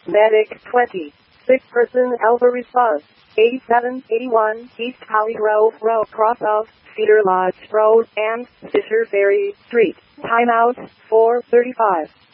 Medic 20. Sick person Alpha response. 8781 East Holly Grove Road cross of Cedar Lodge Road and Fisher Ferry Street. Timeout 4:35.